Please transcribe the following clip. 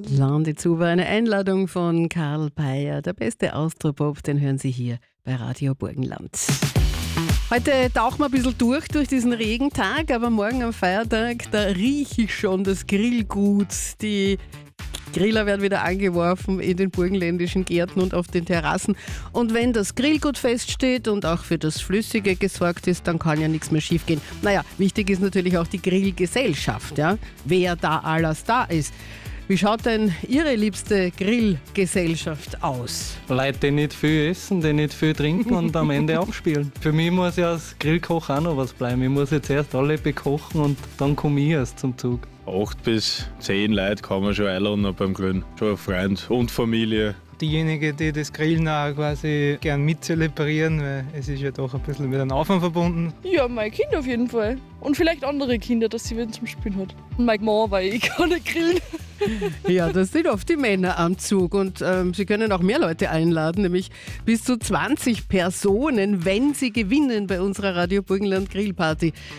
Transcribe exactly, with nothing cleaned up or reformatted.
Landezuber, eine Einladung von Karl Peyer. Der beste Austropop, den hören Sie hier bei Radio Burgenland. Heute tauchen wir ein bisschen durch, durch diesen Regentag, aber morgen am Feiertag, da rieche ich schon das Grillgut. Die Griller werden wieder angeworfen in den burgenländischen Gärten und auf den Terrassen. Und wenn das Grillgut feststeht und auch für das Flüssige gesorgt ist, dann kann ja nichts mehr schief gehen. Naja, wichtig ist natürlich auch die Grillgesellschaft, ja? Wer da alles da ist. Wie schaut denn Ihre liebste Grillgesellschaft aus? Leute, die nicht viel essen, die nicht viel trinken und am Ende abspielen. Für mich muss ja als Grillkoch auch noch was bleiben. Ich muss jetzt erst alle bekochen und dann komme ich erst zum Zug. Acht bis zehn Leute kann man schon einladen beim Grillen. Schon Freund und Familie. Diejenigen, die das Grillen auch quasi gern mitzelebrieren, weil es ist ja doch ein bisschen mit einem Aufwand verbunden. Ja, mein Kind auf jeden Fall. Und vielleicht andere Kinder, dass sie wen zum Spielen hat. Und meine Mama, weil ich kann nicht grillen. Ja, das sind oft die Männer am Zug und ähm, Sie können auch mehr Leute einladen, nämlich bis zu zwanzig Personen, wenn Sie gewinnen bei unserer Radio Burgenland Grillparty.